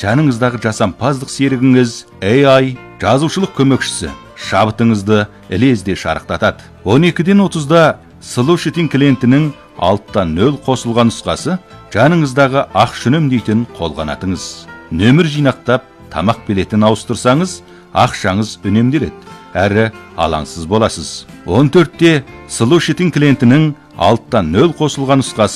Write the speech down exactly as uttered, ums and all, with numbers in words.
жаныңыздағы жасампаздық серігіңіз эй ай жазушылық көмекшісі шабытыңызды ілезде шарықтатады. он екіден отызда Слушатель клиентінің алтыдан нөл қосылған нұсқасы жаныңыздағы ақ шүнім дейтін қолғанатыңыз. Нөмір жинақтап, тамақ билетін ауыстырсаңыз, ақшаңыз үнемделеді, әрі алаңсыз боласыз. он төртте Слушатель клиентінің алтыдан нөл қосылған нұсқасы